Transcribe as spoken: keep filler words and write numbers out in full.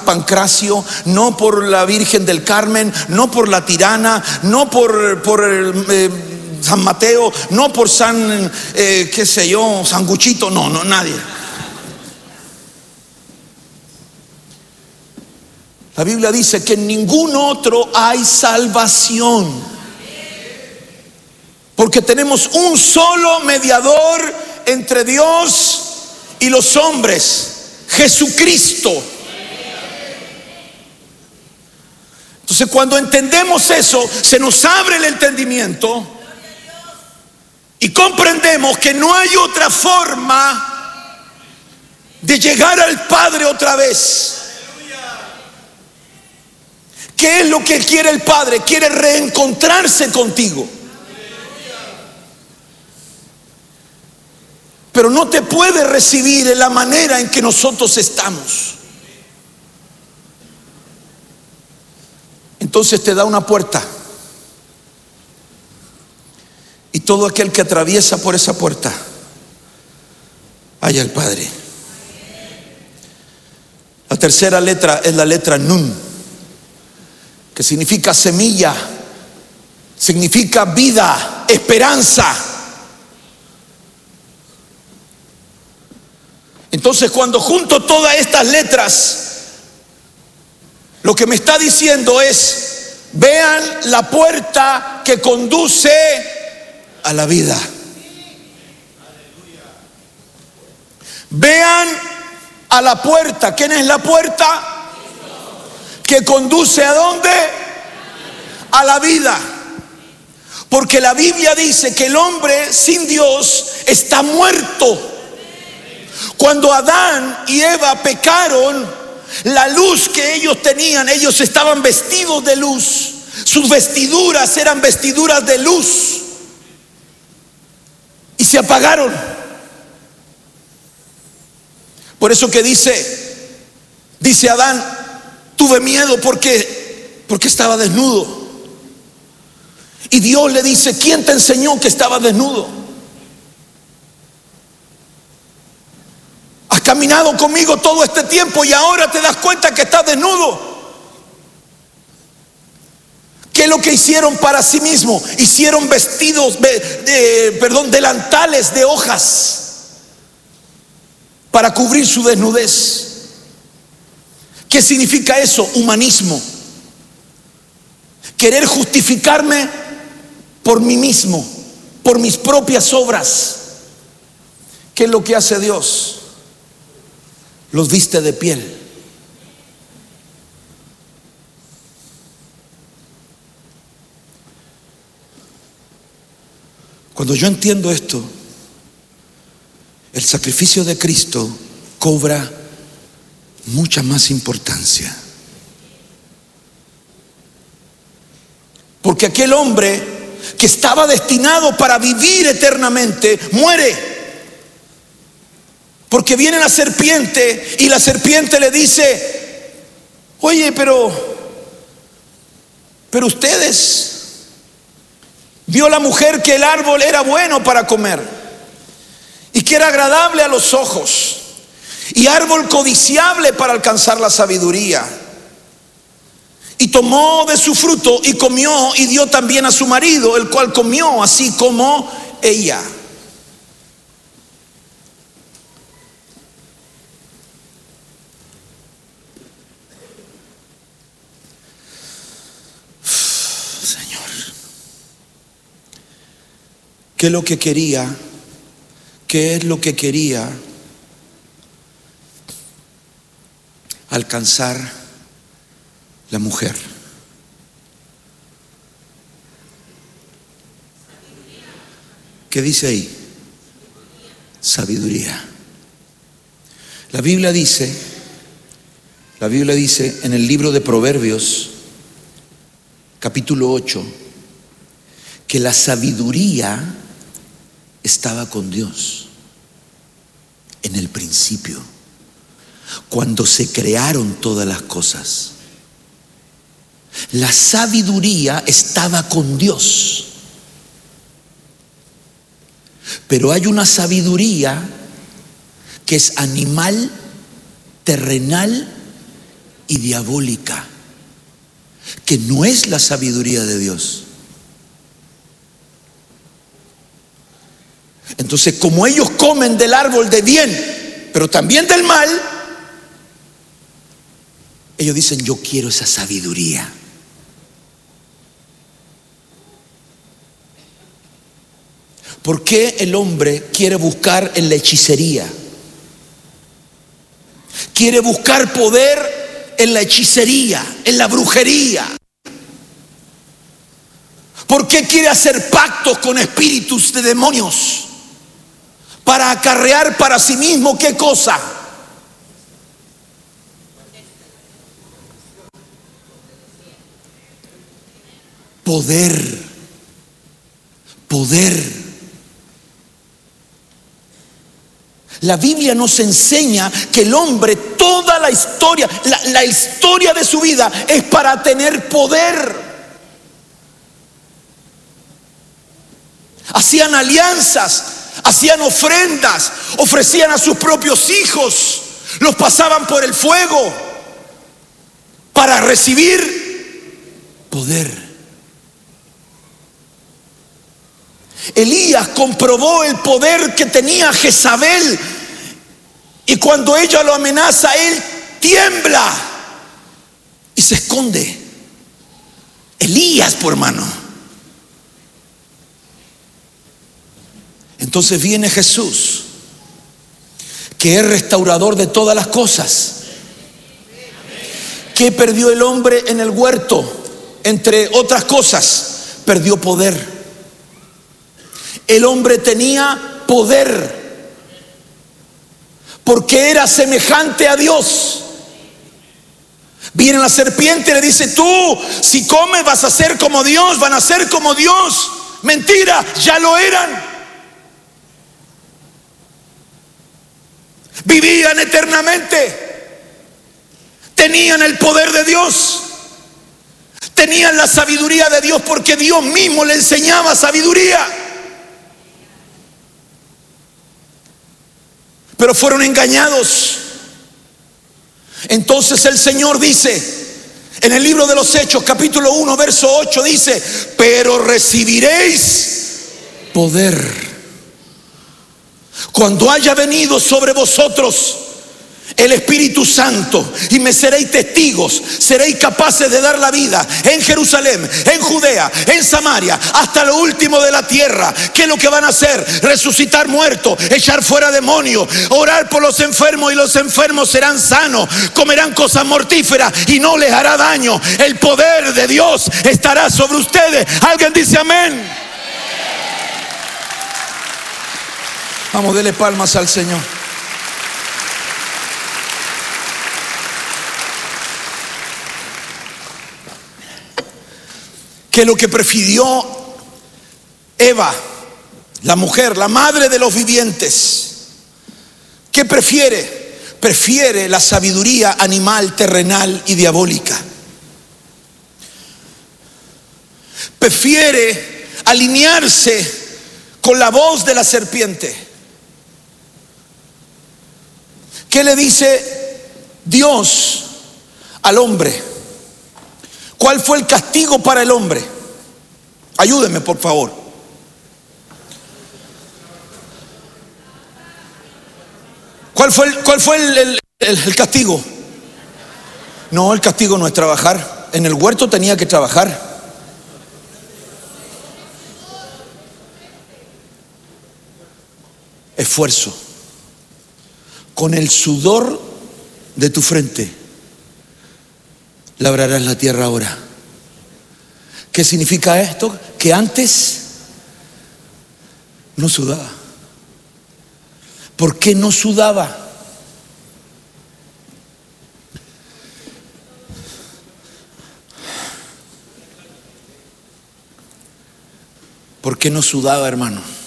Pancracio, no por la Virgen del Carmen, no por la Tirana, no por, por eh, San Mateo, no por San, eh, qué sé yo, San Guchito, no, no, nadie. La Biblia dice que en ningún otro hay salvación, porque tenemos un solo mediador entre Dios y los hombres, Jesucristo. Entonces, cuando entendemos eso, se nos abre el entendimiento y comprendemos que no hay otra forma de llegar al Padre otra vez. ¿Qué es lo que quiere el Padre? Quiere reencontrarse contigo. Pero no te puede recibir en la manera en que nosotros estamos. Entonces te da una puerta. Y todo aquel que atraviesa por esa puerta halla al Padre. La tercera letra es la letra Nun, que significa semilla, significa vida, esperanza. Entonces, cuando junto todas estas letras, lo que me está diciendo es: vean la puerta que conduce a la vida. Vean a la puerta. ¿Quién es la puerta? Que conduce ¿a dónde? A la vida. Porque la Biblia dice que el hombre sin Dios está muerto. Cuando Adán y Eva pecaron, la luz que ellos tenían, ellos estaban vestidos de luz. Sus vestiduras eran vestiduras de luz. Y se apagaron. Por eso que dice, dice Adán: tuve miedo porque, porque estaba desnudo. Y Dios le dice: ¿quién te enseñó que estaba desnudo? Has caminado conmigo todo este tiempo y ahora te das cuenta que estás desnudo. ¿Qué es lo que hicieron para sí mismos? Hicieron vestidos, de, de, perdón, delantales de hojas para cubrir su desnudez. ¿Qué significa eso? Humanismo. Querer justificarme por mí mismo, por mis propias obras. ¿Qué es lo que hace Dios? Los viste de piel. Cuando yo entiendo esto, el sacrificio de Cristo cobra mucha más importancia. Porque aquel hombre que estaba destinado para vivir eternamente muere. Porque viene la serpiente y la serpiente le dice: oye, pero pero ustedes, vio la mujer que el árbol era bueno para comer y que era agradable a los ojos y árbol codiciable para alcanzar la sabiduría, y tomó de su fruto y comió y dio también a su marido, el cual comió así como ella. Señor, ¿qué es lo que quería? ¿Qué es lo que quería alcanzar la mujer? ¿Qué dice ahí? Sabiduría. La Biblia dice, la Biblia dice en el libro de Proverbios, capítulo ocho, que la sabiduría estaba con Dios en el principio, cuando se crearon todas las cosas. La sabiduría estaba con Dios. Pero hay una sabiduría que es animal, terrenal y diabólica, que no es la sabiduría de Dios. Entonces, como ellos comen del árbol de bien, pero también del mal, ellos dicen: yo quiero esa sabiduría. ¿Por qué el hombre quiere buscar en la hechicería? Quiere buscar poder en la hechicería, en la brujería. ¿Por qué quiere hacer pactos con espíritus de demonios? Para acarrear para sí mismo, ¿qué cosa? Poder. Poder. La Biblia nos enseña que el hombre, toda la historia, la, la historia de su vida es para tener poder. Hacían alianzas, hacían ofrendas, ofrecían a sus propios hijos, los pasaban por el fuego para recibir poder. Elías comprobó el poder que tenía Jezabel, y cuando ella lo amenaza, él tiembla y se esconde. Elías, por hermano. Entonces viene Jesús, que es restaurador de todas las cosas. ¿Qué perdió el hombre en el huerto? Entre otras cosas, perdió poder. El hombre tenía poder porque era semejante a Dios. Viene la serpiente y le dice: tú, si comes, vas a ser como Dios, van a ser como Dios. Mentira, ya lo eran. Vivían eternamente. Tenían el poder de Dios. Tenían la sabiduría de Dios porque Dios mismo le enseñaba sabiduría. Pero fueron engañados. Entonces el Señor dice en el libro de los Hechos, capítulo uno, verso ocho, dice: pero recibiréis poder cuando haya venido sobre vosotros el Espíritu Santo, y me seréis testigos. Seréis capaces de dar la vida en Jerusalén, en Judea, en Samaria, hasta lo último de la tierra. ¿Qué es lo que van a hacer? Resucitar muertos, echar fuera demonios, orar por los enfermos, y los enfermos serán sanos. Comerán cosas mortíferas y no les hará daño. El poder de Dios estará sobre ustedes. ¿Alguien dice amén? Vamos, dele palmas al Señor. ¿Qué es lo que prefirió Eva, la mujer, la madre de los vivientes? ¿Qué prefiere? Prefiere la sabiduría animal, terrenal y diabólica. Prefiere alinearse con la voz de la serpiente. ¿Qué le dice Dios al hombre? ¿Cuál fue el castigo para el hombre? Ayúdenme, por favor. ¿Cuál fue el, cuál fue el, el, el, el castigo? No, el castigo no es trabajar. En el huerto tenía que trabajar. Esfuerzo. Con el sudor de tu frente labrarás la tierra ahora. ¿Qué significa esto? Que antes no sudaba. ¿Por qué no sudaba? ¿Por qué no sudaba, hermano?